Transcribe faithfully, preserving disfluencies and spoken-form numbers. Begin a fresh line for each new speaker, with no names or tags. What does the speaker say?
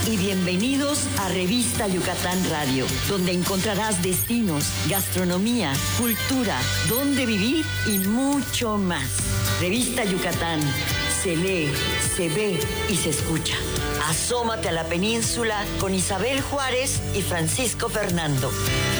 y bienvenidos a Revista Yucatán Radio, donde encontrarás destinos, gastronomía, cultura, dónde vivir y mucho más. Revista Yucatán, se lee, se ve y se escucha. Asómate a la península con Isabel Juárez y Francisco Fernando.